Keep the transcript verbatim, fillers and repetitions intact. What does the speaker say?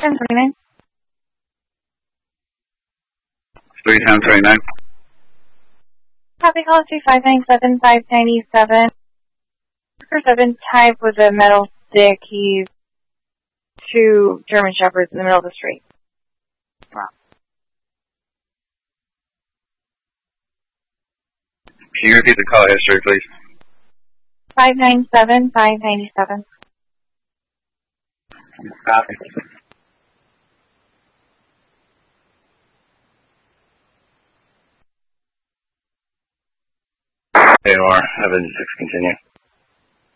ten thirty-nine. three ten thirty-nine. Copy call two five nine seven five ninety seven. For seven type with a metal stick. He's two German Shepherds in the middle of the street. Wow. Can you repeat the call history, please? five nine seven five ninety seven. Copy. A O R, Evan six, continue.